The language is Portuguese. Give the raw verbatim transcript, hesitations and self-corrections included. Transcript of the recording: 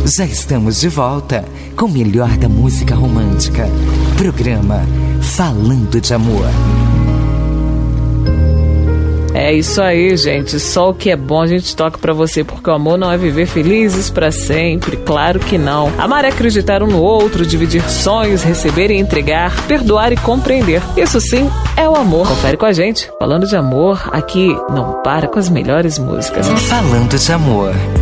Já estamos de volta com o melhor da música romântica. Programa Falando de Amor. É isso aí, gente. Só o que é bom a gente toca pra você, porque o amor não é viver felizes pra sempre. Claro que não. Amar é acreditar um no outro, dividir sonhos, receber e entregar, perdoar e compreender. Isso sim é o amor. Confere com a gente. Falando de amor, aqui não para com as melhores músicas. Falando de Amor.